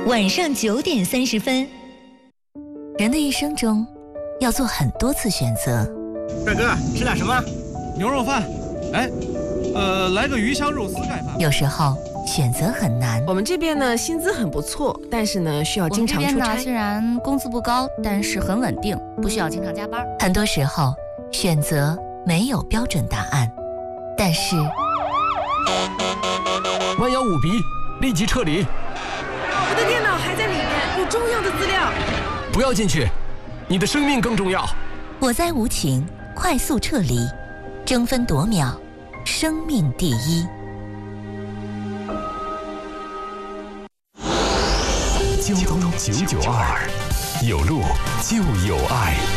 晚上9点30分。人的一生中，要做很多次选择。 帅哥，吃点什么？ 牛肉饭。哎，来个鱼香肉丝盖饭。 有时候选择很难。 我们这边呢，薪资很不错，但是呢，需要经常出差。 我们这边呢，虽然工资不高，但是很稳定，不需要经常加班。 很多时候，选择没有标准答案，但是弯腰舞鼻，立即撤离。 我的电脑还在里面，有重要的资料。 不要进去，你的生命更重要。 我在无情，快速撤离，争分夺秒，生命第一。 交通992，有路就有爱。